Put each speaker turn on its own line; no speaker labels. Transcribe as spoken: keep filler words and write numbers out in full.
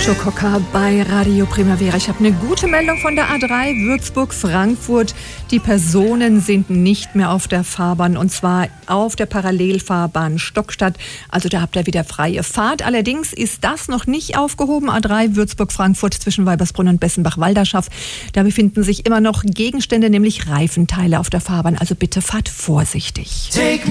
Schokoka bei Radio Primavera. Ich habe eine gute Meldung von der A drei Würzburg-Frankfurt. Die Personen sind nicht mehr auf der Fahrbahn und zwar auf der Parallelfahrbahn Stockstadt. Also da habt ihr wieder freie Fahrt. Allerdings ist das noch nicht aufgehoben. A drei Würzburg-Frankfurt zwischen Weibersbrunn und Bessenbach-Walderschaff. Da befinden sich immer noch Gegenstände, nämlich Reifenteile auf der Fahrbahn. Also bitte fahrt vorsichtig.
Take